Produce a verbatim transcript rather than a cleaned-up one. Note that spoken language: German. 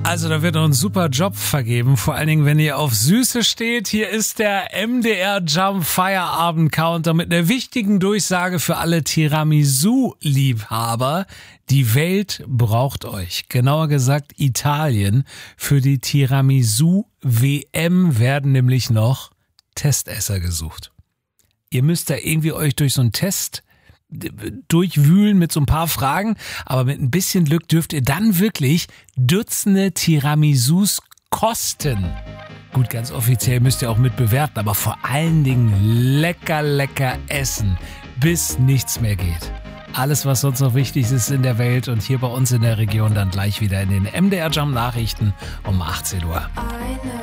Also da wird noch ein super Job vergeben, vor allen Dingen, wenn ihr auf Süße steht. Hier ist der M D R Jump Feierabend Counter mit einer wichtigen Durchsage für alle Tiramisu-Liebhaber. Die Welt braucht euch. Genauer gesagt Italien. Für die Tiramisu-W M werden nämlich noch Testesser gesucht. Ihr müsst da irgendwie euch durch so einen Test durchwühlen mit so ein paar Fragen, aber mit ein bisschen Glück dürft ihr dann wirklich Dutzende Tiramisus kosten. Gut, ganz offiziell müsst ihr auch mit bewerten, aber vor allen Dingen lecker, lecker essen, bis nichts mehr geht. Alles, was sonst noch wichtig ist in der Welt und hier bei uns in der Region, dann gleich wieder in den M D R Jump Nachrichten um achtzehn Uhr.